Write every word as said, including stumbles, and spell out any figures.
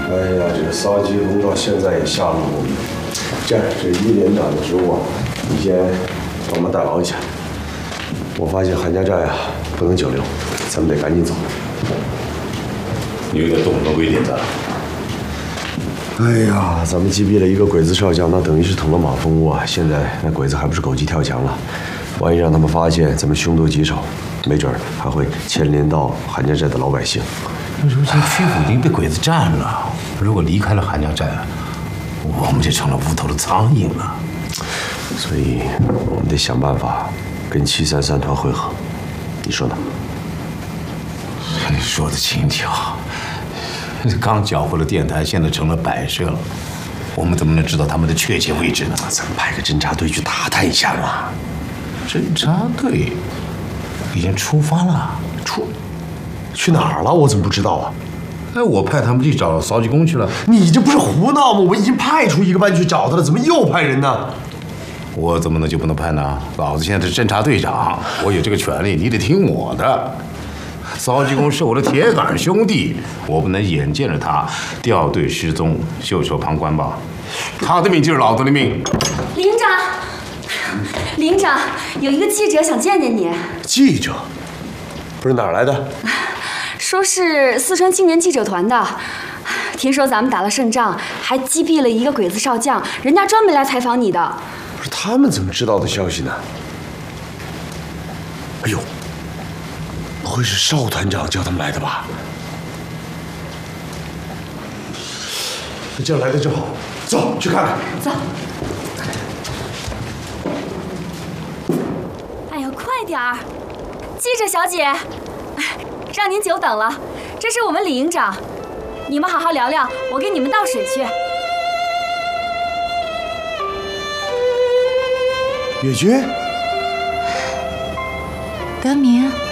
哎呀，这个骚鸡笼到现在也下落不明。这样，这一连长的职务啊，你先帮忙代劳一下。我发现韩家寨啊不能久留，咱们得赶紧走。 你有点动我们威廉的。 哎呀，咱们击毙了一个鬼子少将，那等于是捅了马蜂窝啊！现在那鬼子还不是狗急跳墙了？万一让他们发现咱们凶多吉少，没准还会牵连到韩家寨的老百姓。 如今曲阜已经被鬼子占了，如果离开了韩家寨，我们就成了无头的苍蝇了。 所以，我们得想办法跟七三三团会合，你说呢？ 说的轻巧，刚缴获了电台，现在成了摆设了。我们怎么能知道他们的确切位置呢？ 咱们派个侦察队去打探一下嘛。 侦察队已经出发了， 出去哪儿了？我怎么不知道啊？ 哎，我派他们去找扫地工去了。 你这不是胡闹吗？我已经派出一个班去找他了，怎么又派人呢？ 我怎么能就不能派呢？老子现在是侦察队长，我有这个权利，你得听我的。扫地工是我的铁杆兄弟，我不能眼见着他掉队失踪，袖手旁观吧？他的命就是老子的命。 连长，连长，有一个记者想见见你。 记者？不是哪儿来的？ 说是四川青年记者团的。听说咱们打了胜仗，还击毙了一个鬼子少将，人家专门来采访你的。 不是他们怎么知道的消息呢？哎呦！不会是邵团长叫他们来的吧？这样来的正好，走去看看。 走。哎呀，快点儿！记者小姐，让您久等了。这是我们李营长，你们好好聊聊，我给你们倒水去。 野军， 德明。